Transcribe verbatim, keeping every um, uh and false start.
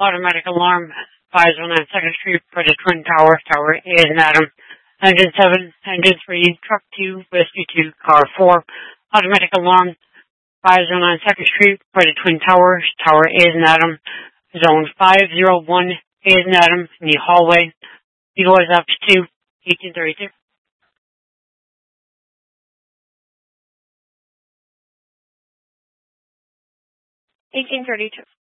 Automatic alarm, five oh nine second Street for the Twin Towers. Tower A is an Adam. Engine seven, Engine three, Truck two, Whiskey two, Car four. Automatic alarm, five oh nine second Street for the Twin Towers. Tower A is an Adam. Zone five oh one A is an Adam in the hallway. Eagle is up to eighteen thirty-two. eighteen thirty-two.